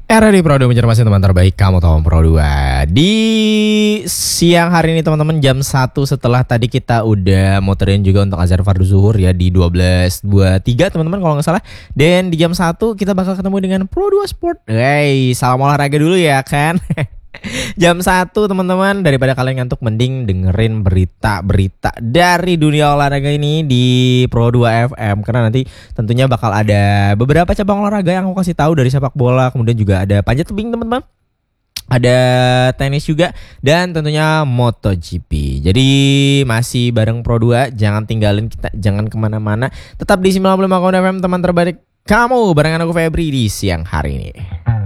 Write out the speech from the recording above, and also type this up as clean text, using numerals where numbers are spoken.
Era di Pro 2 mencermati teman terbaik kamu tahu Pro 2. Di siang hari ini teman-teman jam 1 setelah tadi kita udah muterin juga untuk azan fardhu zuhur ya di 12.23 teman-teman kalau nggak salah. Dan di jam 1 kita bakal ketemu dengan Pro 2 Sport. Hey, salam olahraga dulu ya kan. Jam 1 teman-teman, daripada kalian ngantuk mending dengerin berita-berita dari dunia olahraga ini di Pro 2 FM. Karena nanti tentunya bakal ada beberapa cabang olahraga yang aku kasih tahu, dari sepak bola, kemudian juga ada panjat tebing teman-teman, ada tenis juga, dan tentunya MotoGP. Jadi masih bareng Pro 2, jangan tinggalin kita, jangan kemana-mana. Tetap di 95,6 FM teman terbaik kamu, barengan aku Febri di siang hari ini.